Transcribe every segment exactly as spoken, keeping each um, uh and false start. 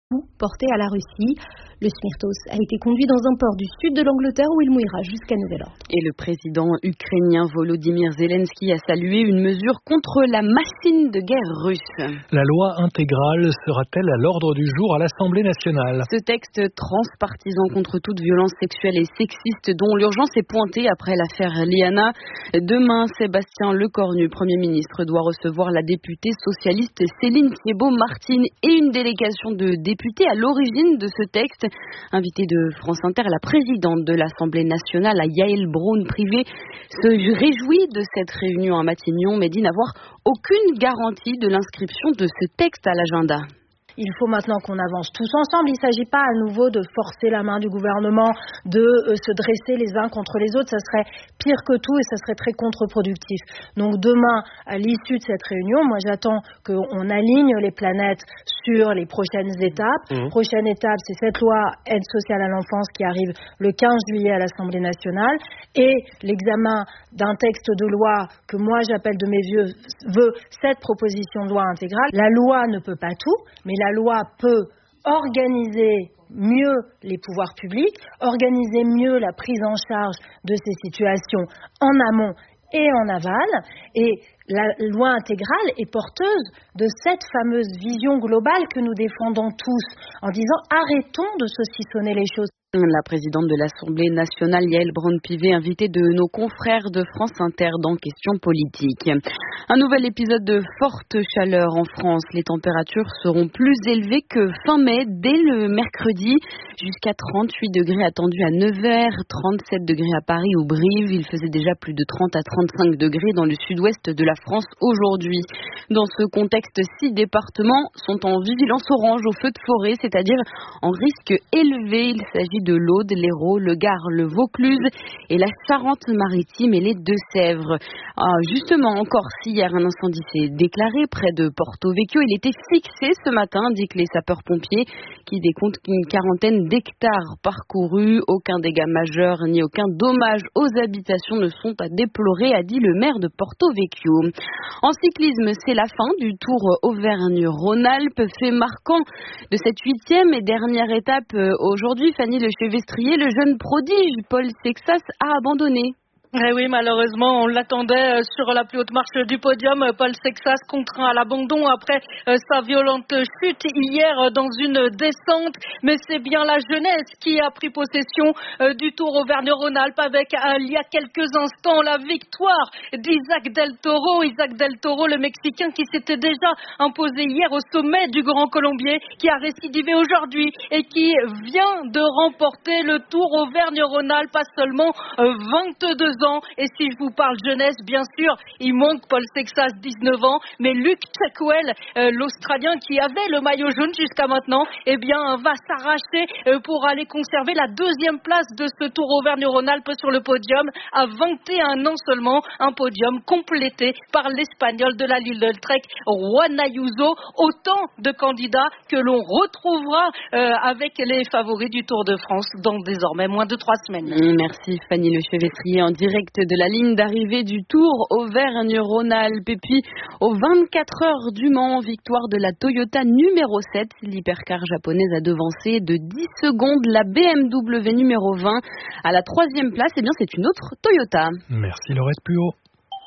porté à la Russie. Le Smirtos a été conduit dans un port du sud de l'Angleterre où il mouillera jusqu'à nouvel ordre. Et le président ukrainien Volodymyr Zelensky a salué une mesure contre la machine de guerre russe. La loi intégrale sera-t-elle à l'ordre du jour à l'Assemblée nationale ? Ce texte transpartisan contre toute violence sexuelle et sexiste dont l'urgence est pointée après l'affaire Liana. Demain, Sébastien Lecornu, Premier ministre, doit recevoir la députée socialiste Céline Thiébaut-Martin et une délégation de députés à l'origine de ce texte. Invitée de France Inter, la présidente de l'Assemblée nationale, Yaël Braun-Pivet, se réjouit de cette réunion à Matignon, mais dit n'avoir aucune garantie de l'inscription de ce texte à l'agenda. Il faut maintenant qu'on avance tous ensemble. Il ne s'agit pas à nouveau de forcer la main du gouvernement, de euh, se dresser les uns contre les autres. Ça serait pire que tout et ça serait très contre-productif. Donc demain, à l'issue de cette réunion, moi j'attends qu'on aligne les planètes sur les prochaines étapes. Mmh. Prochaine étape, c'est cette loi aide sociale à l'enfance qui arrive le quinze juillet à l'Assemblée nationale et l'examen d'un texte de loi que moi j'appelle de mes vœux cette proposition de loi intégrale. La loi ne peut pas tout, mais la La loi peut organiser mieux les pouvoirs publics, organiser mieux la prise en charge de ces situations en amont et en aval. Et la loi intégrale est porteuse de cette fameuse vision globale que nous défendons tous en disant arrêtons de saucissonner les choses. La présidente de l'Assemblée nationale, Yaël Braun-Pivet, invitée de nos confrères de France Inter dans Questions politiques. Un nouvel épisode de forte chaleur en France. Les températures seront plus élevées que fin mai dès le mercredi. Jusqu'à trente-huit degrés attendus à Nevers, trente-sept degrés à Paris ou Brive. Il faisait déjà plus de trente à trente-cinq degrés dans le sud-ouest de la France aujourd'hui. Dans ce contexte, six départements sont en vigilance orange au feu de forêt, c'est-à-dire en risque élevé. Il s'agit de l'Aude, l'Hérault, le Gard, le Vaucluse et la Charente-Maritime et les Deux-Sèvres. Ah, justement, en Corse, hier, un incendie s'est déclaré près de Porto Vecchio. Il était fixé ce matin, indiquent les sapeurs-pompiers, qui décomptent une quarantaine d'hectares parcourus. Aucun dégât majeur ni aucun dommage aux habitations ne sont à déplorer, a dit le maire de Porto Vecchio. En cyclisme, c'est la fin du Tour Auvergne-Rhône-Alpes, fait marquant de cette huitième et dernière étape aujourd'hui. Fanny Le Chevestrier, le jeune prodige Paul Sexas a abandonné. Eh oui, malheureusement, on l'attendait sur la plus haute marche du podium. Paul Sexas contraint à l'abandon après sa violente chute hier dans une descente. Mais c'est bien la jeunesse qui a pris possession du Tour Auvergne-Rhône-Alpes avec, il y a quelques instants, la victoire d'Isaac Del Toro. Isaac Del Toro, le Mexicain qui s'était déjà imposé hier au sommet du Grand Colombier, qui a récidivé aujourd'hui et qui vient de remporter le Tour Auvergne-Rhône-Alpes à seulement vingt-deux ans. Et si je vous parle jeunesse, bien sûr, il manque Paul Sexas, dix-neuf ans, mais Luke Checkwell, euh, l'Australien qui avait le maillot jaune jusqu'à maintenant, eh bien, va s'arracher euh, pour aller conserver la deuxième place de ce Tour Auvergne-Rhône-Alpes sur le podium à vingt et un ans seulement, un podium complété par l'Espagnol de la Lidl Trek, Juan Ayuso, autant de candidats que l'on retrouvera euh, avec les favoris du Tour de France dans désormais moins de trois semaines. Merci Fanny Le Chevestrier en direct de la ligne d'arrivée du Tour Auvergne-Rhône-Alpes. Et puis, aux vingt-quatre heures du Mans, victoire de la Toyota numéro sept. L'hypercar japonaise a devancé de dix secondes la B M W numéro vingt. À la troisième place, eh bien, c'est une autre Toyota. Merci Laurette plus haut.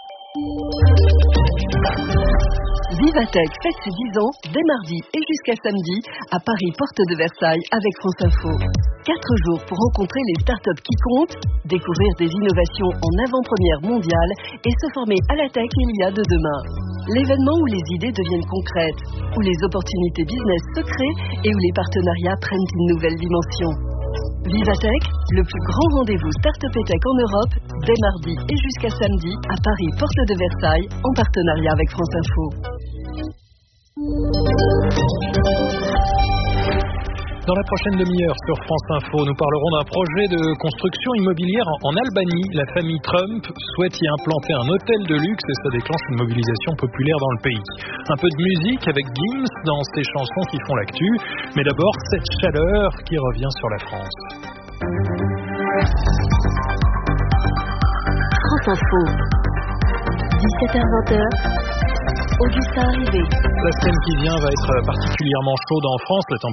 Vivatech fête ses dix ans dès mardi et jusqu'à samedi à Paris, porte de Versailles avec France Info. Quatre jours pour rencontrer les startups qui comptent, découvrir des innovations en avant-première mondiale et se former à la tech il y a de demain. L'événement où les idées deviennent concrètes, où les opportunités business se créent et où les partenariats prennent une nouvelle dimension. Vivatech, le plus grand rendez-vous Start-up et Tech en Europe, dès mardi et jusqu'à samedi à Paris, porte de Versailles, en partenariat avec France Info. Dans la prochaine demi-heure sur France Info, nous parlerons d'un projet de construction immobilière en Albanie. La famille Trump souhaite y implanter un hôtel de luxe et ça déclenche une mobilisation populaire dans le pays. Un peu de musique avec Gims dans ces chansons qui font l'actu. Mais d'abord, cette chaleur qui revient sur la France. France Info, dix-sept heures vingt. Augustin Arrivé. La semaine qui vient va être particulièrement chaude en France. La température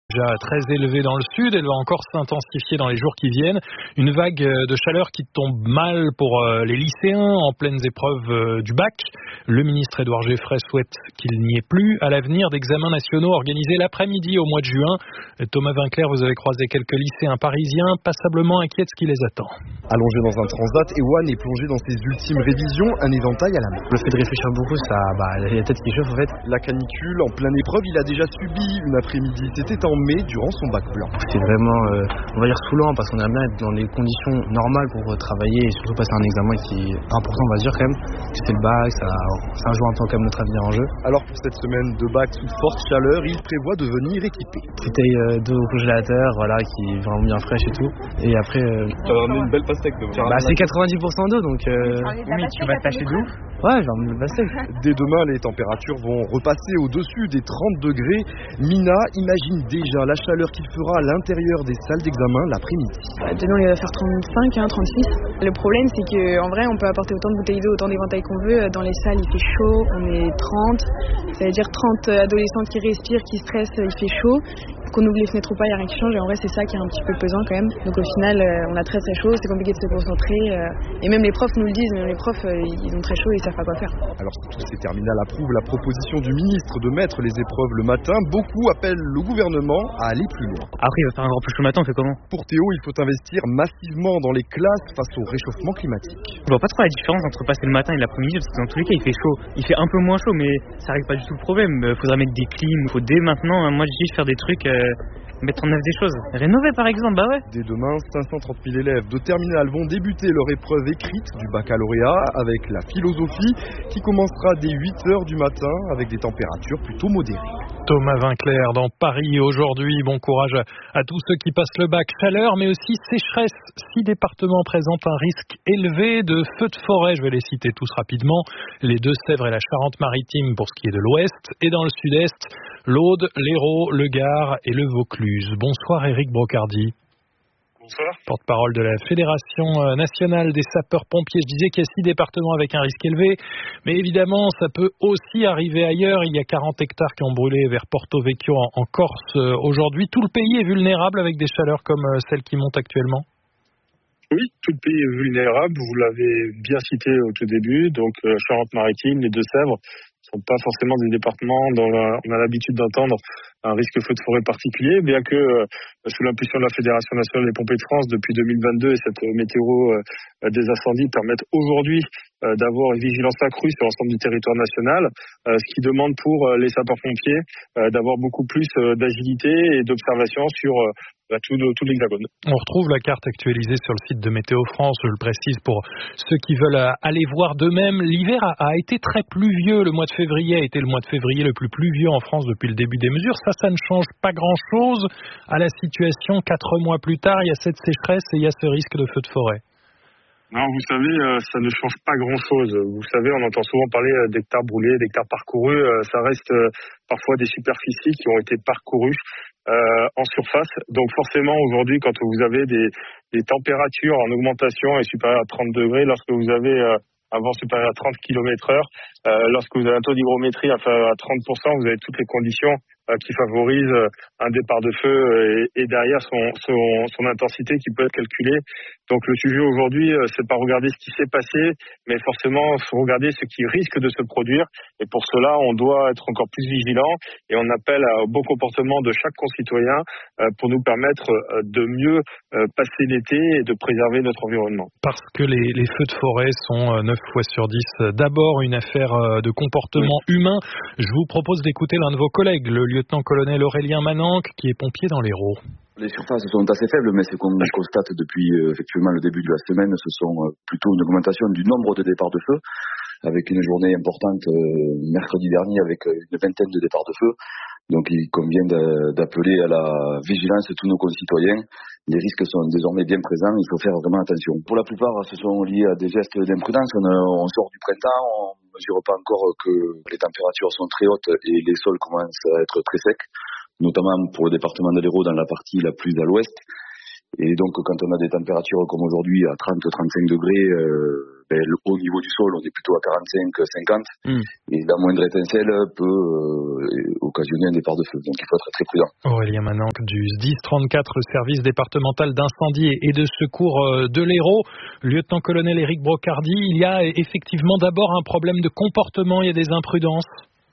Déjà très élevée dans le sud, elle va encore s'intensifier dans les jours qui viennent. Une vague de chaleur qui tombe mal pour les lycéens en pleines épreuves du bac. Le ministre Édouard Geffray souhaite qu'il n'y ait plus à l'avenir d'examens nationaux organisés l'après-midi au mois de juin. Thomas Vinclair, vous avez croisé quelques lycéens parisiens passablement inquiets de ce qui les attend. Allongé dans un transat, Ewan est plongé dans ses ultimes révisions, un éventail à la main. Le fait de réfléchir beaucoup, ça, bah, il y a la tête qui chauffe en fait. La canicule, en pleine épreuve, il a déjà subi une après-midi. C'était en mai, durant son bac blanc. C'est vraiment, euh, on va dire saoulant, parce qu'on aime bien être dans les conditions normales pour euh, travailler et surtout passer un examen qui est important, on va dire quand même. C'est le bac, ça, ça joue un peu quand même notre avenir en jeu. Alors pour cette semaine de bac sous forte chaleur, il prévoit de venir équipé. Bouteille euh, d'eau au congélateur, voilà, qui est vraiment bien fraîche et tout. Et après, euh, tu vas ramener une belle pastèque de bah c'est quatre-vingt-dix pour cent d'eau, donc. Euh... Oui, tu vas tâcher d'où? Ouais, je vais ramener une pastèque. Dès demain, les températures vont repasser au-dessus des trente degrés. Mina imagine déjà la chaleur qu'il fera à l'intérieur des salles d'examen l'après-midi. Bah, demain, il va faire trente-cinq, hein, trente-six. Le problème, c'est qu'en vrai, on peut apporter autant de bouteilles d'eau, autant d'éventails qu'on veut. Dans les salles, il fait chaud, on est trente. Ça veut dire trente adolescents qui respirent, qui stressent, il fait chaud. Qu'on ouvre les fenêtres ou pas, il n'y a rien qui change. Et en vrai, c'est ça qui est un petit peu pesant quand même. Donc au final, euh, on a très très chaud, c'est compliqué de se concentrer. Euh, et même les profs nous le disent, même les profs, euh, ils ont très chaud et ils savent pas quoi faire. Alors si tous ces terminales approuvent la proposition du ministre de mettre les épreuves le matin, beaucoup appellent le gouvernement à aller plus loin. Après, il va faire encore plus chaud le matin, on fait comment? Pour Théo, il faut investir massivement dans les classes face au réchauffement climatique. Je vois pas trop la différence entre passer le matin et l'après-midi, parce que dans tous les cas, il fait chaud. Il fait un peu moins chaud, mais ça règle pas du tout le problème. Il faudra mettre des clims, il faut dès maintenant, moi je dis faire des trucs... Euh... mettre en œuvre des choses. Rénover par exemple, bah ouais. Dès demain, cinq cent trente mille élèves de terminale vont débuter leur épreuve écrite du baccalauréat avec la philosophie qui commencera dès huit heures du matin avec des températures plutôt modérées. Thomas Vinclair dans Paris aujourd'hui. Bon courage à, à tous ceux qui passent le bac. Chaleur mais aussi sécheresse. Six départements présentent un risque élevé de feux de forêt. Je vais les citer tous rapidement. Les Deux-Sèvres et la Charente-Maritime pour ce qui est de l'ouest. Et dans le sud-est, l'Aude, l'Hérault, le Gard et le Vaucluse. Bonsoir Éric Brocardi. Bonsoir. Porte-parole de la Fédération nationale des sapeurs-pompiers. Je disais qu'il y a six départements avec un risque élevé, mais évidemment, ça peut aussi arriver ailleurs. Il y a quarante hectares qui ont brûlé vers Porto Vecchio en, en Corse aujourd'hui. Tout le pays est vulnérable avec des chaleurs comme celles qui montent actuellement? Oui, tout le pays est vulnérable. Vous l'avez bien cité au tout début. Donc, euh, Charente-Maritime, les Deux-Sèvres ne sont pas forcément des départements dont on a l'habitude d'entendre un risque feu de forêt particulier, bien que euh, sous l'impulsion de la Fédération nationale des pompiers de France depuis deux mille vingt-deux et cette météo euh, des incendies permettent aujourd'hui euh, d'avoir une vigilance accrue sur l'ensemble du territoire national, euh, ce qui demande pour euh, les sapeurs-pompiers euh, d'avoir beaucoup plus euh, d'agilité et d'observation sur euh, bah, tout, tout l'hexagone. On retrouve la carte actualisée sur le site de Météo France, je le précise pour ceux qui veulent aller voir d'eux-mêmes. L'hiver a, a été très pluvieux, le mois de février a été le mois de février le plus pluvieux en France depuis le début des mesures. Ça, ça ne change pas grand-chose à la situation. Quatre mois plus tard, il y a cette sécheresse et il y a ce risque de feu de forêt. Non, vous savez, euh, ça ne change pas grand-chose. Vous savez, on entend souvent parler euh, d'hectares brûlés, d'hectares parcourus. Euh, ça reste euh, parfois des superficies qui ont été parcourues euh, en surface. Donc forcément, aujourd'hui, quand vous avez des, des températures en augmentation et supérieures à trente degrés, lorsque vous avez euh, un vent supérieur à trente kilomètres heure, euh, lorsque vous avez un taux d'hygrométrie inférieur à trente pour cent, vous avez toutes les conditions euh, qui favorisent euh, un départ de feu et, et derrière son, son, son intensité qui peut être calculée. Donc le sujet aujourd'hui, euh, c'est pas regarder ce qui s'est passé, mais forcément regarder ce qui risque de se produire. Et pour cela, on doit être encore plus vigilant et on appelle au bon comportement de chaque concitoyen euh, pour nous permettre euh, de mieux euh, passer l'été et de préserver notre environnement. Parce que les, les feux de forêt sont neuf fois sur dix d'abord une affaire de comportement oui. humain. Je vous propose d'écouter l'un de vos collègues, le lieutenant-colonel Aurélien Mananque, qui est pompier dans l'Hérault. Les surfaces sont assez faibles, mais ce qu'on constate depuis euh, effectivement le début de la semaine, ce sont euh, plutôt une augmentation du nombre de départs de feu, avec une journée importante euh, mercredi dernier avec une vingtaine de départs de feu. Donc il convient de, d'appeler à la vigilance de tous nos concitoyens. Les risques sont désormais bien présents, il faut faire vraiment attention. Pour la plupart, ce sont liés à des gestes d'imprudence. On, on sort du printemps, on ne mesure pas encore que les températures sont très hautes et les sols commencent à être très secs, notamment pour le département de l'Hérault dans la partie la plus à l'ouest. Et donc quand on a des températures comme aujourd'hui à trente à trente-cinq degrés, euh, ben, le haut niveau du sol, on est plutôt à quarante-cinq cinquante, mmh. et la moindre étincelle peut euh, occasionner un départ de feu. Donc il faut être très prudent. Aurélien Mananque du S D I S trente-quatre, le service départemental d'incendie et de secours de l'Hérault. Lieutenant-colonel Éric Brocardi, il y a effectivement d'abord un problème de comportement, il y a des imprudences.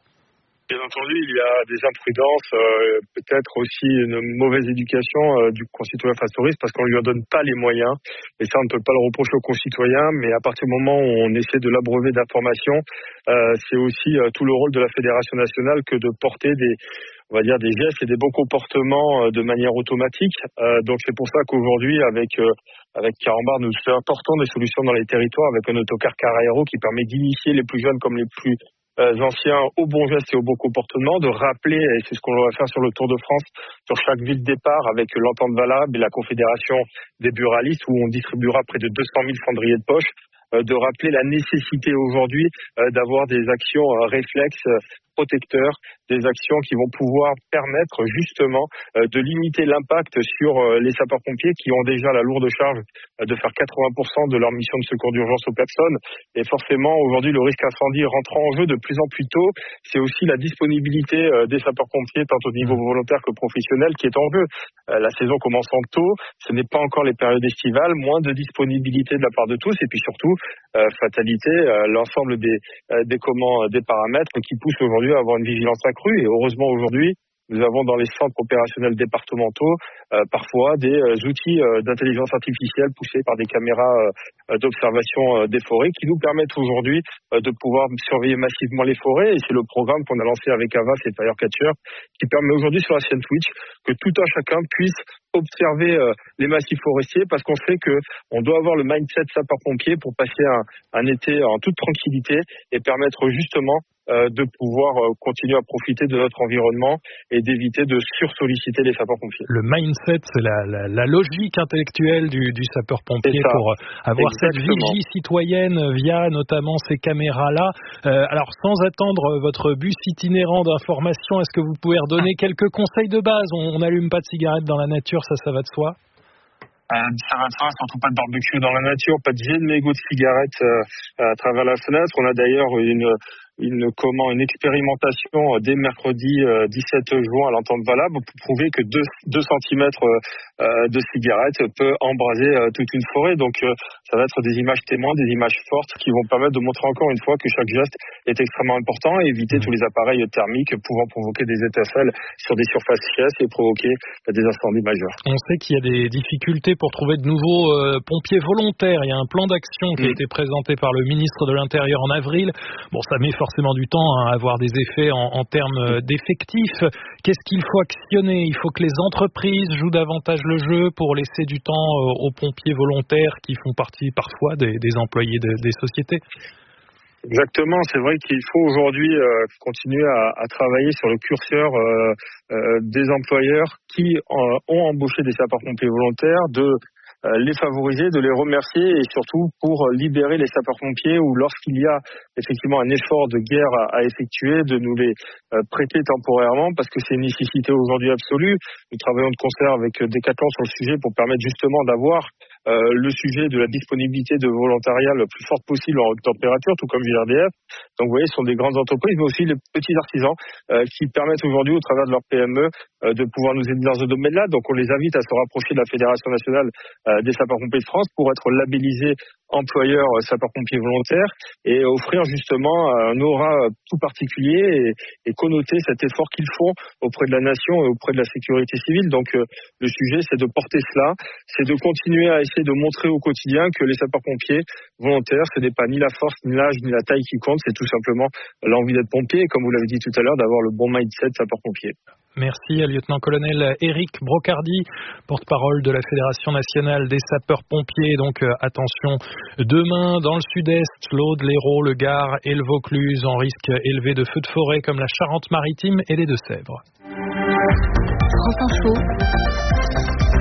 Bien entendu, il y a des imprudences, euh, peut-être aussi une mauvaise éducation euh, du concitoyen face au risque parce qu'on ne lui en donne pas les moyens. Et ça, on ne peut pas le reprocher aux concitoyens, mais à partir du moment où on essaie de l'abreuver d'informations, euh, c'est aussi euh, tout le rôle de la Fédération nationale que de porter des, on va dire, des gestes et des bons comportements euh, de manière automatique. Euh, donc c'est pour ça qu'aujourd'hui, avec euh, avec Carambar, nous apportons des solutions dans les territoires avec un autocar car aéro qui permet d'initier les plus jeunes comme les plus Euh, anciens aux bons gestes et aux bons comportements, de rappeler, et c'est ce qu'on va faire sur le Tour de France, sur chaque ville départ avec l'entente valable et la Confédération des buralistes où on distribuera près de deux cent mille cendriers de poche, euh, de rappeler la nécessité aujourd'hui euh, d'avoir des actions euh, réflexes euh, protecteurs, des actions qui vont pouvoir permettre justement euh, de limiter l'impact sur euh, les sapeurs-pompiers qui ont déjà la lourde charge euh, de faire quatre-vingts pour cent de leur mission de secours d'urgence aux personnes. Et forcément, aujourd'hui, le risque incendie rentrant en jeu de plus en plus tôt, c'est aussi la disponibilité euh, des sapeurs-pompiers, tant au niveau volontaire que professionnel, qui est en jeu. Euh, la saison commençant tôt, ce n'est pas encore les périodes estivales, moins de disponibilité de la part de tous, et puis surtout, euh, fatalité, euh, l'ensemble des, euh, des, comment, des paramètres qui poussent aujourd'hui à avoir une vigilance accrue. Et heureusement aujourd'hui, nous avons dans les centres opérationnels départementaux euh, parfois des euh, outils euh, d'intelligence artificielle poussés par des caméras euh, d'observation euh, des forêts qui nous permettent aujourd'hui euh, de pouvoir surveiller massivement les forêts. Et c'est le programme qu'on a lancé avec Avas et Firecatcher qui permet aujourd'hui sur la chaîne Twitch que tout un chacun puisse observer euh, les massifs forestiers parce qu'on sait que on doit avoir le mindset sapeur-pompier pour passer un, un été en toute tranquillité et permettre justement euh, de pouvoir euh, continuer à profiter de notre environnement et d'éviter de sursolliciter les sapeurs-pompiers. Le mindset, c'est la, la, la logique intellectuelle du, du sapeur-pompier pour avoir Exactement. Cette vigie citoyenne via notamment ces caméras-là. Euh, alors, sans attendre votre bus itinérant d'information, est-ce que vous pouvez redonner quelques conseils de base? On n'allume pas de cigarettes dans la nature, ça, ça va de soi? Euh, ça va de soi, surtout pas de barbecue dans la nature, pas de jet de mégots de cigarettes euh, à travers la fenêtre. On a d'ailleurs une une comment une expérimentation euh, dès mercredi euh, dix-sept juin à l'entente valable pour prouver que deux centimètres euh, de cigarettes peut embraser euh, toute une forêt. Donc euh, ça va être des images témoins, des images fortes qui vont permettre de montrer encore une fois que chaque geste est extrêmement important et éviter tous les appareils thermiques pouvant provoquer des étincelles sur des surfaces chasses et provoquer euh, des incendies majeurs. On sait qu'il y a des difficultés pour trouver de nouveaux euh, pompiers volontaires. Il y a un plan d'action qui mmh. a été présenté par le ministre de l'Intérieur en avril. Bon, ça met forcément du temps hein, à avoir des effets en, en termes d'effectifs. Qu'est-ce qu'il faut actionner? Il faut que les entreprises jouent davantage le jeu pour laisser du temps euh, aux pompiers volontaires qui font partie parfois des, des employés de, des sociétés. Exactement, c'est vrai qu'il faut aujourd'hui euh, continuer à, à travailler sur le curseur euh, euh, des employeurs qui euh, ont embauché des sapeurs-pompiers volontaires, de euh, les favoriser, de les remercier et surtout pour libérer les sapeurs-pompiers ou lorsqu'il y a effectivement un effort de guerre à, à effectuer, de nous les euh, prêter temporairement parce que c'est une nécessité aujourd'hui absolue. Nous travaillons de concert avec Decathlon sur le sujet pour permettre justement d'avoir Euh, le sujet de la disponibilité de volontariat le plus forte possible en haute température, tout comme J R D F. Donc vous voyez, ce sont des grandes entreprises, mais aussi les petits artisans euh, qui permettent aujourd'hui, au travers de leur P M E, euh, de pouvoir nous aider dans ce domaine-là. Donc on les invite à se rapprocher de la Fédération nationale euh, des sapeurs-pompiers de France pour être labellisés employeurs euh, sapeurs-pompiers volontaires et offrir justement un aura tout particulier et, et connoter cet effort qu'ils font auprès de la nation et auprès de la sécurité civile. Donc euh, le sujet, c'est de porter cela, c'est de continuer à essayer de montrer au quotidien que les sapeurs-pompiers volontaires, ce n'est pas ni la force, ni l'âge, ni la taille qui compte, c'est tout simplement l'envie d'être pompier et comme vous l'avez dit tout à l'heure, d'avoir le bon mindset sapeur-pompier. Merci à lieutenant-colonel Éric Brocardi, porte-parole de la Fédération nationale des sapeurs-pompiers. Donc euh, attention, demain dans le sud-est, l'Aude, l'Hérault, le Gard et le Vaucluse en risque élevé de feux de forêt comme la Charente-Maritime et les Deux-Sèvres. France Info.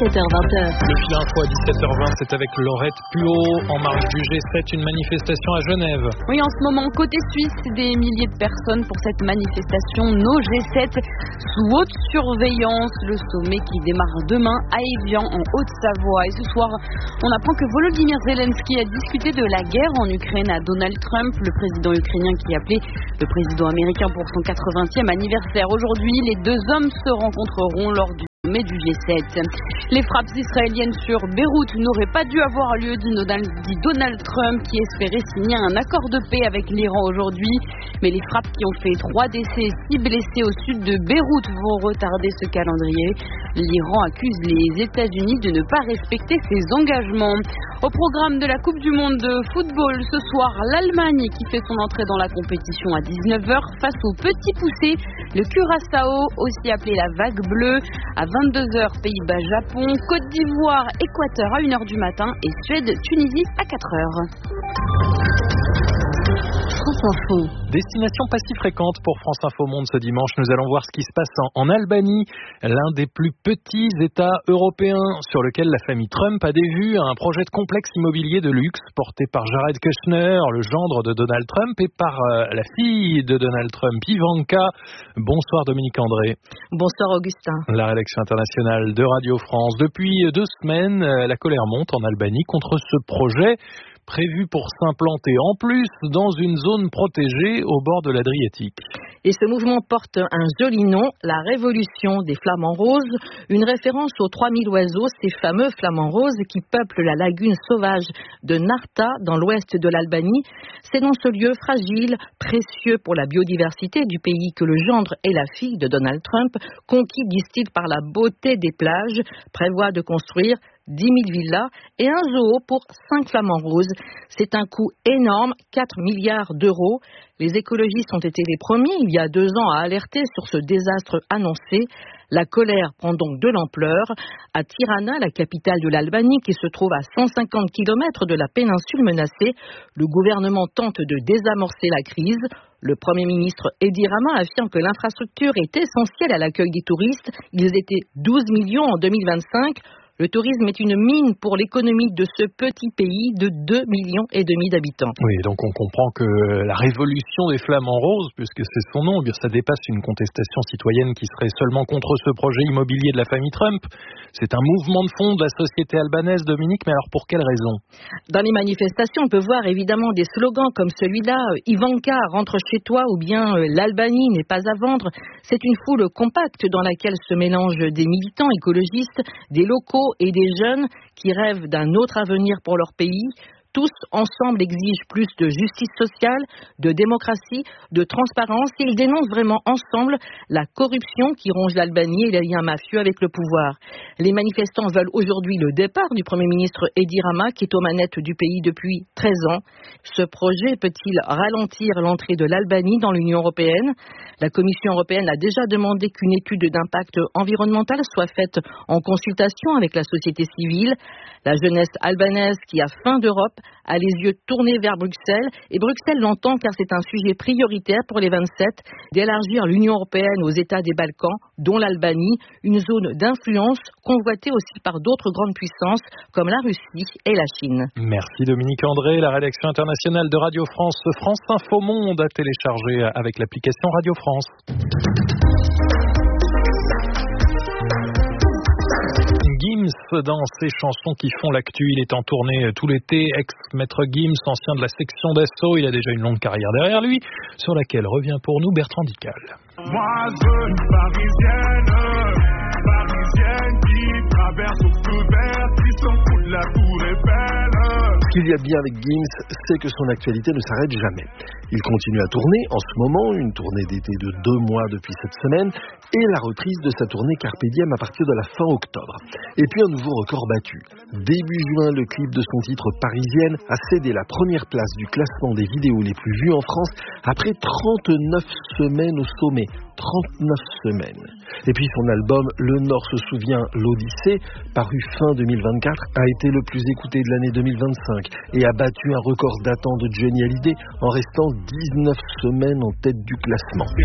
dix-sept heures vingt. Le fil info à dix-sept heures vingt, c'est avec Laurette Puot en marge du G sept, une manifestation à Genève. Oui, en ce moment, côté Suisse, des milliers de personnes pour cette manifestation No G sept sous haute surveillance. Le sommet qui démarre demain à Évian en Haute-Savoie. Et ce soir, on apprend que Volodymyr Zelensky a discuté de la guerre en Ukraine à Donald Trump, le président ukrainien qui appelait le président américain pour son quatre-vingtième anniversaire. Aujourd'hui, les deux hommes se rencontreront lors du sommet du G sept. Les frappes israéliennes sur Beyrouth n'auraient pas dû avoir lieu, dit Donald, dit Donald Trump, qui espérait signer un accord de paix avec l'Iran aujourd'hui. Mais les frappes qui ont fait trois décès et six blessés au sud de Beyrouth vont retarder ce calendrier. L'Iran accuse les États-Unis de ne pas respecter ses engagements. Au programme de la Coupe du Monde de football, ce soir, l'Allemagne qui fait son entrée dans la compétition à dix-neuf heures face au petit poussé, le Curaçao, aussi appelé la vague bleue. À vingt-deux heures, Pays-Bas-Japon, Côte d'Ivoire, Équateur à une heure du matin et Suède-Tunisie à quatre heures. France Info. Destination pas si fréquente pour France Info Monde ce dimanche. Nous allons voir ce qui se passe en, en Albanie, l'un des plus petits États européens sur lequel la famille Trump a des vues à un projet de complexe immobilier de luxe porté par Jared Kushner, le gendre de Donald Trump, et par euh, la fille de Donald Trump, Ivanka. Bonsoir Dominique André. Bonsoir Augustin. La rédaction internationale de Radio France. Depuis deux semaines, la colère monte en Albanie contre ce projet prévu pour s'implanter en plus dans une zone protégée au bord de l'Adriatique. Et ce mouvement porte un joli nom, la Révolution des Flamants Roses, une référence aux trois mille oiseaux, ces fameux flamants roses qui peuplent la lagune sauvage de Narta dans l'ouest de l'Albanie. C'est dans ce lieu fragile, précieux pour la biodiversité du pays que le gendre et la fille de Donald Trump, conquis, disent-ils, par la beauté des plages, prévoient de construire dix mille villas et un zoo pour cinq flamants roses. C'est un coût énorme, quatre milliards d'euros. Les écologistes ont été les premiers, il y a deux ans, à alerter sur ce désastre annoncé. La colère prend donc de l'ampleur. À Tirana, la capitale de l'Albanie, qui se trouve à cent cinquante kilomètres de la péninsule menacée, le gouvernement tente de désamorcer la crise. Le Premier ministre Edi Rama affirme que l'infrastructure est essentielle à l'accueil des touristes. Ils étaient douze millions en deux mille vingt-cinq. Le tourisme est une mine pour l'économie de ce petit pays de deux millions et demi d'habitants. Oui, donc on comprend que la révolution des flamants roses, puisque c'est son nom, ça dépasse une contestation citoyenne qui serait seulement contre ce projet immobilier de la famille Trump. C'est un mouvement de fond de la société albanaise, Dominique, mais alors pour quelle raison? Dans les manifestations, on peut voir évidemment des slogans comme celui-là, « Ivanka, rentre chez toi » ou bien « L'Albanie n'est pas à vendre ». C'est une foule compacte dans laquelle se mélangent des militants écologistes, des locaux et des jeunes qui rêvent d'un autre avenir pour leur pays. Tous ensemble exigent plus de justice sociale, de démocratie, de transparence et ils dénoncent vraiment ensemble la corruption qui ronge l'Albanie et les liens mafieux avec le pouvoir. Les manifestants veulent aujourd'hui le départ du Premier ministre Edi Rama qui est aux manettes du pays depuis treize ans. Ce projet peut-il ralentir l'entrée de l'Albanie dans l'Union européenne? La Commission européenne a déjà demandé qu'une étude d'impact environnemental soit faite en consultation avec la société civile. La jeunesse albanaise qui a faim d'Europe a les yeux tournés vers Bruxelles et Bruxelles l'entend car c'est un sujet prioritaire pour les vingt-sept d'élargir l'Union européenne aux États des Balkans, dont l'Albanie, une zone d'influence convoitée aussi par d'autres grandes puissances comme la Russie et la Chine. Merci Dominique André. La rédaction internationale de Radio France, France Info Monde à télécharger avec l'application Radio France. Gims dans ses chansons qui font l'actu. Il est en tournée tout l'été. Ex-maître Gims, ancien de la section d'assaut. Il a déjà une longue carrière derrière lui, sur laquelle revient pour nous Bertrand Dical. Moi, jeune parisienne, parisienne qui traverse au feu vert, qui s'en fout de la tour Eiffel. Ce qu'il y a bien avec Gims, c'est que son actualité ne s'arrête jamais. Il continue à tourner en ce moment, une tournée d'été de deux mois depuis cette semaine, et la reprise de sa tournée Carpe Diem à partir de la fin octobre. Et puis un nouveau record battu. Début juin, le clip de son titre Parisienne a cédé la première place du classement des vidéos les plus vues en France après trente-neuf semaines au sommet. trente-neuf semaines. Et puis son album Le Nord se souvient, l'Odyssée, paru fin deux mille vingt-quatre, a été le plus écouté de l'année deux mille vingt-cinq et a battu un record datant de Johnny Hallyday en restant dix-neuf semaines en tête du classement.